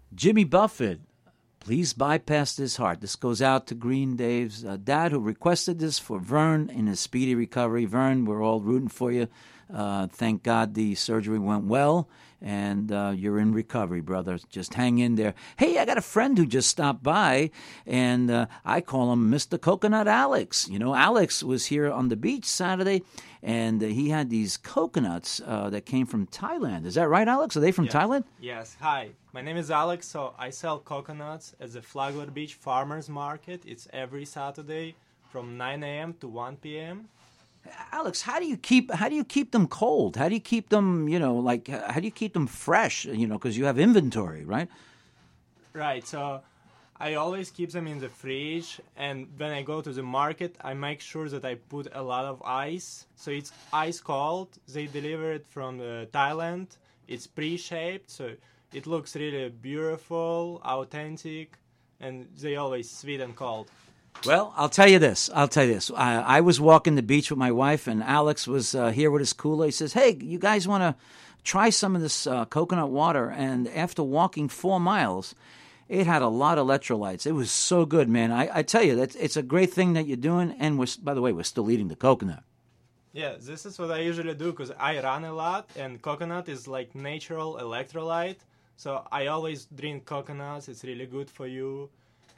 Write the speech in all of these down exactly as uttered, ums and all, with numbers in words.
Jimmy Buffett, please bypass this heart. This goes out to Green Dave's uh, dad who requested this for Vern in his speedy recovery. Vern, we're all rooting for you. Uh, thank God the surgery went well, and uh, you're in recovery, brother. Just hang in there. Hey, I got a friend who just stopped by, and uh, I call him Mister Coconut Alex. You know, Alex was here on the beach Saturday, and uh, he had these coconuts uh, that came from Thailand. Is that right, Alex? Are they from Yes. Thailand? Yes. Hi, my name is Alex. So I sell coconuts at the Flagler Beach Farmers Market. It's every Saturday from nine a.m. to one p.m. Alex, how do you keep how do you keep them cold? How do you keep them, you know, like how do you keep them fresh? You know, because you have inventory, right? Right. So I always keep them in the fridge, and when I go to the market, I make sure that I put a lot of ice. So it's ice cold. They deliver it from uh, Thailand. It's pre-shaped, so it looks really beautiful, authentic, and they always sweet and cold. Well, I'll tell you this. I'll tell you this. I, I was walking the beach with my wife, and Alex was uh, here with his cooler. He says, hey, you guys want to try some of this uh, coconut water? And after walking four miles, it had a lot of electrolytes. It was so good, man. I, I tell you, that's, it's a great thing that you're doing. And we're, by the way, we're still eating the coconut. Yeah, this is what I usually do because I run a lot, and coconut is like natural electrolyte. So I always drink coconuts. It's really good for you.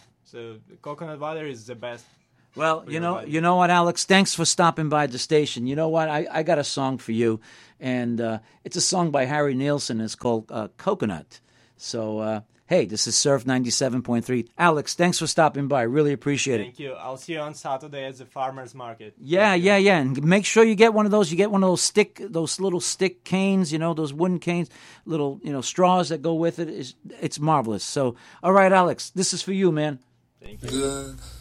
So coconut water is the best. Well, you know, you know what, Alex? Thanks for stopping by the station. You know what? I, I got a song for you, and uh, it's a song by Harry Nilsson. It's called uh, Coconut. So, uh, hey, this is Surf ninety-seven point three. Alex, thanks for stopping by. Really appreciate it. Thank you. I'll see you on Saturday at the farmers market. Yeah, yeah, yeah. And make sure you get one of those. You get one of those stick, those little stick canes. You know, those wooden canes, little, you know, straws that go with it. It's, it's marvelous. So, all right, Alex, this is for you, man. Thank you. Good.